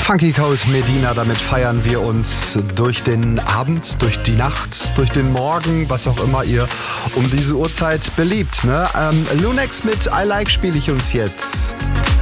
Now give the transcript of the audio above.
Funky Cold Medina, damit feiern wir uns durch den Abend, durch die Nacht, durch den Morgen, was auch immer ihr um diese Uhrzeit beliebt. Ne? Lunex mit I Like spiele ich uns jetzt.